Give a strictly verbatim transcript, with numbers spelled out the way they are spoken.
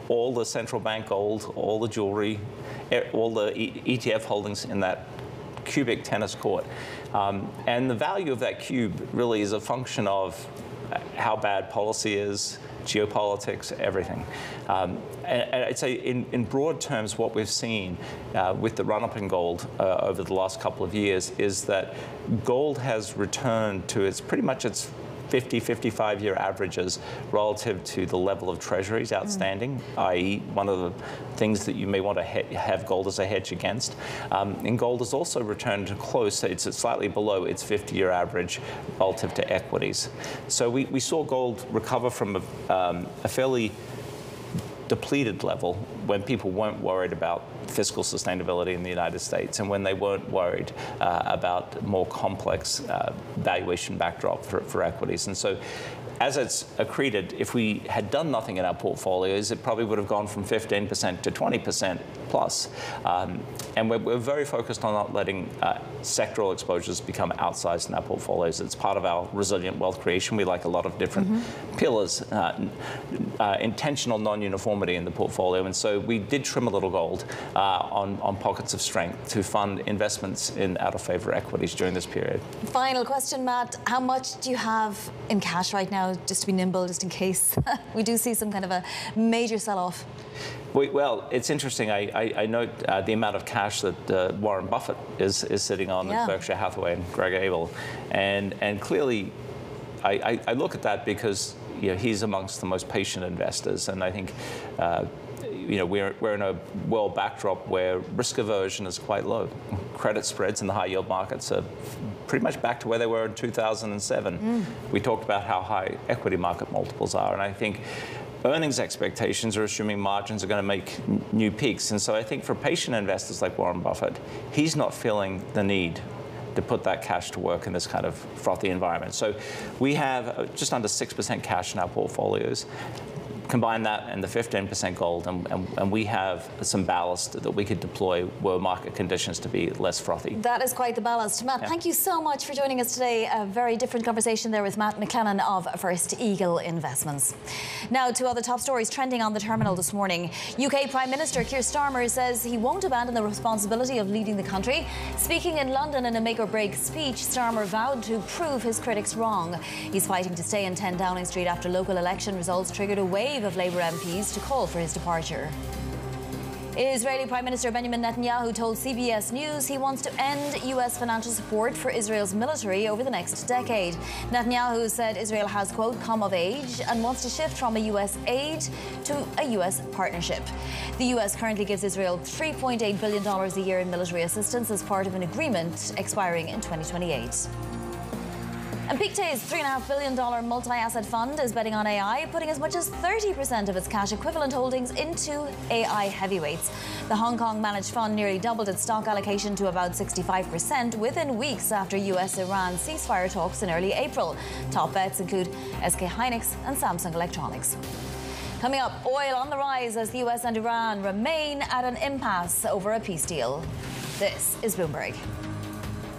all the central bank gold, all the jewelry, all the E T F holdings in that cubic tennis court. Um, and the value of that cube really is a function of how bad policy is, geopolitics, everything. Um, and, and I'd say in, in broad terms, what we've seen uh, with the run-up in gold uh, over the last couple of years is that gold has returned to its pretty much its fifty, fifty-five year averages relative to the level of treasuries outstanding, mm. that is one of the things that you may want to have gold as a hedge against. Um, and gold has also returned close, it's slightly below its fifty year average relative to equities. So we, we saw gold recover from a, um, a fairly depleted level when people weren't worried about fiscal sustainability in the United States and when they weren't worried uh, about more complex uh, valuation backdrop for, for equities. And so as it's accreted, if we had done nothing in our portfolios, it probably would have gone from fifteen percent to twenty percent plus. Um, and we're, we're very focused on not letting uh, sectoral exposures become outsized in our portfolios. It's part of our resilient wealth creation. We like a lot of different mm-hmm. pillars, uh, uh, intentional non-uniformity in the portfolio. And so we did trim a little gold uh, on, on pockets of strength to fund investments in out-of-favor equities during this period. Final question, Matt. How much do you have in cash right now, just to be nimble, just in case we do see some kind of a major sell-off? Well, it's interesting. I, I, I note uh, the amount of cash that uh, Warren Buffett is, is sitting on yeah. at Berkshire Hathaway and Greg Abel. And, and clearly, I, I, I look at that because you know, he's amongst the most patient investors. And I think uh, you know, we're, we're in a world backdrop where risk aversion is quite low. Credit spreads in the high yield markets are pretty much back to where they were in two thousand seven. Mm. We talked about how high equity market multiples are, and I think earnings expectations are assuming margins are going to make new peaks. And so I think for patient investors like Warren Buffett, he's not feeling the need to put that cash to work in this kind of frothy environment. So we have just under six percent cash in our portfolios. Combine that and the fifteen percent gold, and, and, and we have some ballast that we could deploy were market conditions to be less frothy. That is quite the ballast. Matt, yeah. thank you so much for joining us today. A very different conversation there with Matt McLennan of First Eagle Investments. Now to other top stories trending on the terminal this morning. U K Prime Minister Keir Starmer says he won't abandon the responsibility of leading the country. Speaking in London in a make-or-break speech, Starmer vowed to prove his critics wrong. He's fighting to stay in ten Downing Street after local election results triggered a wave of Labour M Ps to call for his departure. Israeli Prime Minister Benjamin Netanyahu told C B S News he wants to end U S financial support for Israel's military over the next decade. Netanyahu said Israel has, quote, come of age and wants to shift from a U S aid to a U S partnership. The U S currently gives Israel three point eight billion dollars a year in military assistance as part of an agreement expiring in twenty twenty-eight. And Pictet's three point five billion dollars multi-asset fund is betting on A I, putting as much as thirty percent of its cash equivalent holdings into A I heavyweights. The Hong Kong-managed fund nearly doubled its stock allocation to about sixty-five percent within weeks after U S Iran ceasefire talks in early April. Top bets include S K Hynix and Samsung Electronics. Coming up, oil on the rise as the U S and Iran remain at an impasse over a peace deal. This is Bloomberg.